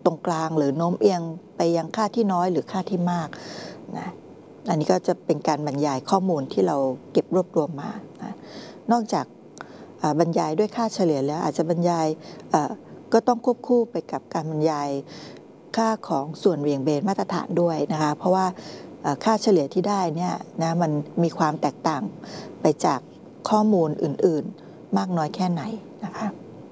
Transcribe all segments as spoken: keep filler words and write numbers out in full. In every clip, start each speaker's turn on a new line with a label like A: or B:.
A: รงกลางหรือโน้มเอียงไปยังค่าที่น้อยหรือค่าที่มากนะอันนี้ก็จะเป็นการบรรยายข้อมูลที่เราเก็บรวบรวมมานะนอกจากบรรยายด้วยค่าเฉลี่ยแล้วอาจจะบรรยายก็ต้องควบคู่ไปกับการบรรยายค่าของส่วนเหวี่ยงเบนมาตรฐานด้วยนะคะเพราะว่าค่าเฉลี่ยที่ได้เนี่ยนะมันมีความแตกต่างไปจากข้อมูลอื่นๆมากน้อยแค่ไหนนะคะ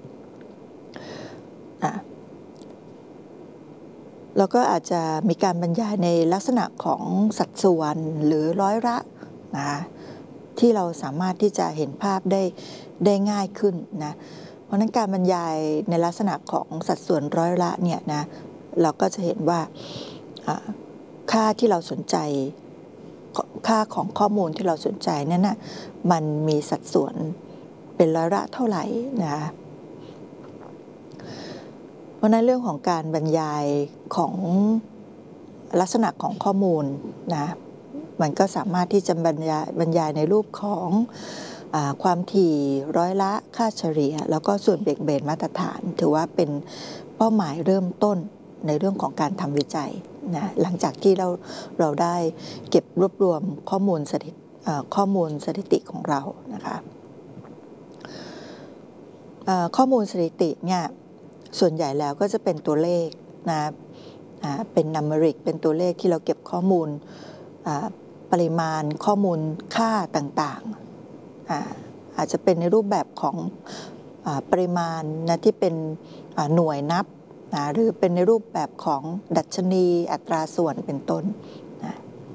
A: แล้วก็อาจจะมีการบรรยายในลักษณะของสัดส่วนหรือร้อยละนะคะที่เราสามารถที่จะเห็นภาพได้ได้ง่ายขึ้นนะเพราะนั้นการบรรยายในลักษณะของสัดส่วนร้อยละเนี่ยนะเราก็จะเห็นว่าค่าที่เราสนใจค่าของข้อมูลที่เราสนใจนั้นนะมันมีสัดส่วนเป็นร้อยละเท่าไหร่นะเพราะนั้นเรื่องของการบรรยายของลักษณะของข้อมูลนะมันก็สามารถที่จะบรรยายบรรยายในรูปของอ่าความถี่ร้อยละค่าเฉลี่ยแล้วก็ส่วนเบี่ยงเบนมาตรฐานถือว่าเป็นเป้าหมายเริ่มต้นในเรื่องของการทำวิจัยนะหลังจากที่เราเราได้เก็บรวบรวมข้อมูลสถิติข้อมูลสถิติของเรานะคะข้อมูลสถิติเนี่ยส่วนใหญ่แล้วก็จะเป็นตัวเลขนะเป็นนัมเบริกเป็นตัวเลขที่เราเก็บข้อมูลปริมาณข้อมูลค่าต่างๆ อา, อาจจะเป็นในรูปแบบของปริมาณนะที่เป็นหน่วยนับนะหรือเป็นในรูปแบบของดัชนีอัตราส่วนเป็นต้นนะ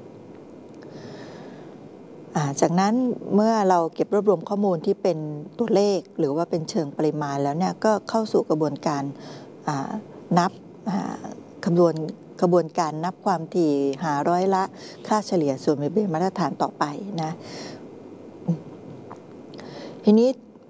A: จากนั้นเมื่อเราเก็บรวบรวมข้อมูลที่เป็นตัวเลขหรือว่าเป็นเชิงปริมาณแล้วเนี่ยก็เข้าสู่กระบวนการนับคำนวณกระบวนการนับความถี่หาร้อยละค่าเฉลี่ยส่วนเบี่ยงเบนมาตรฐานต่อไปนะทีนี้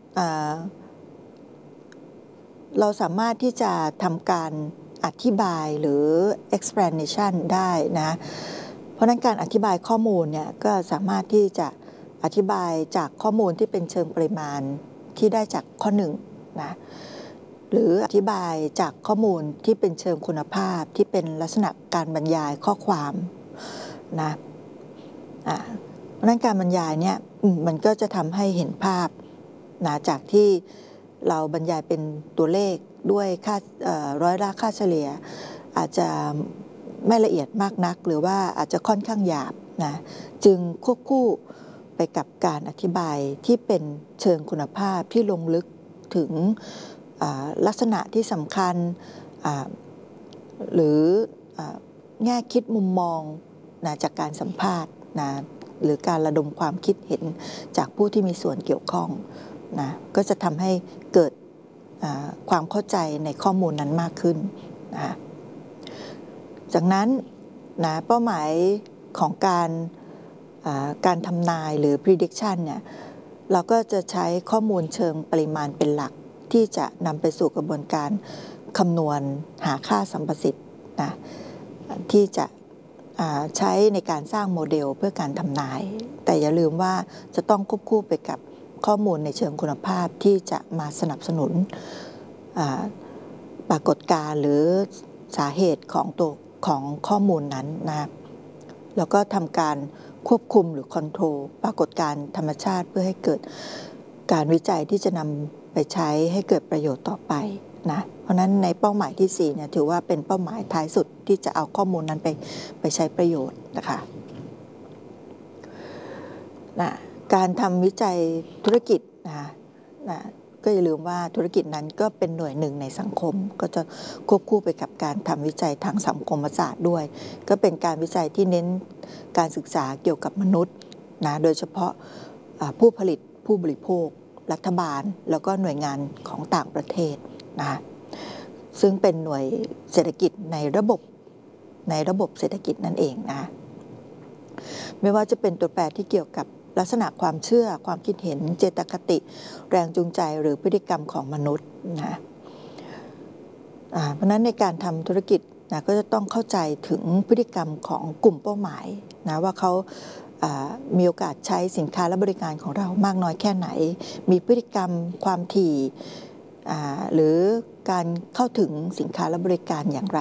A: เราสามารถที่จะทำการอธิบายหรือ explanation ได้นะเพราะนั้นการอธิบายข้อมูลเนี่ยก็สามารถที่จะอธิบายจากข้อมูลที่เป็นเชิงปริมาณที่ได้จากข้อหนึ่งนะหรืออธิบายจากข้อมูลที่เป็นเชิงคุณภาพที่เป็นลักษณะการบรรยายข้อความนะอ่าเพราะนั้นการบรรยายเนี่ยมันก็จะทำให้เห็นภาพนะจากที่เราบรรยายเป็นตัวเลขด้วยค่าร้อยละค่าเฉลี่ยอาจจะไม่ละเอียดมากนักหรือว่าอาจจะค่อนข้างหยาบนะจึงควบคู่ไปกับการอธิบายที่เป็นเชิงคุณภาพที่ลงลึกถึงลักษณะที่สำคัญหรือแง่คิดมุมมองนะจากการสัมภาษณ์นะหรือการระดมความคิดเห็นจากผู้ที่มีส่วนเกี่ยวข้องนะก็จะทำให้เกิดความเข้าใจในข้อมูลนั้นมากขึ้นนะจากนั้นนะเป้าหมายของการการทำนายหรือ prediction เนี่ยเราก็จะใช้ข้อมูลเชิงปริมาณเป็นหลักที่จะนำไปสู่กระบวนการคำนวณหาค่าสัมประสิทธิ์นะที่จะใช้ในการสร้างโมเดลเพื่อการทำนายแต่อย่าลืมว่าจะต้องควบคู่ไปกับข้อมูลในเชิงคุณภาพที่จะมาสนับสนุนปรากฏการณ์หรือสาเหตุของตัวของข้อมูลนั้นนะแล้วก็ทำการควบคุมหรือคอนโทรลปรากฏการณ์ธรรมชาติเพื่อให้เกิดการวิจัยที่จะนำไปใช้ให้เกิดประโยชน์ต่อไปนะเพราะนั้นในเป้าหมายที่สี่เนี่ยถือว่าเป็นเป้าหมายท้ายสุดที่จะเอาข้อมูลนั้นไปไปใช้ประโยชน์นะคะนะการทำวิจัยธุรกิจนะนะก็อย่าลืมว่าธุรกิจนั้นก็เป็นหน่วยหนึ่งในสังคมก็จะควบคู่ไปกับการทำวิจัยทางสังคมศาสตร์ด้วยก็เป็นการวิจัยที่เน้นการศึกษาเกี่ยวกับมนุษย์นะโดยเฉพาะผู้ผลิตผู้บริโภครัฐบาลแล้วก็หน่วยงานของต่างประเทศนะซึ่งเป็นหน่วยเศรษฐกิจในระบบในระบบเศรษฐกิจนั่นเองนะไม่ว่าจะเป็นตัวแปรที่เกี่ยวกับลักษณะความเชื่อความคิดเห็นเจตคติแรงจูงใจหรือพฤติกรรมของมนุษย์นะเพราะนั้นในการทำธุรกิจนะก็จะต้องเข้าใจถึงพฤติกรรมของกลุ่มเป้าหมายนะว่าเขามีโอกาสใช้สินค้าและบริการของเรามากน้อยแค่ไหนมีพฤติกรรมความถี่หรือการเข้าถึงสินค้าและบริการอย่างไร